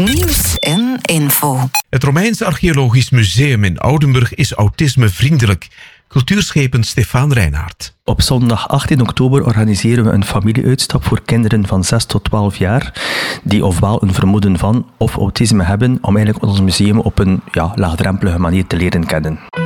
Nieuws en info. Het Romeins Archeologisch Museum in Oudenburg is autismevriendelijk. Cultuurschepen Stefan Reinhaert. Op zondag 18 oktober organiseren we een familieuitstap voor kinderen van 6 tot 12 jaar die ofwel een vermoeden van of autisme hebben, om eigenlijk ons museum op een laagdrempelige manier te leren kennen.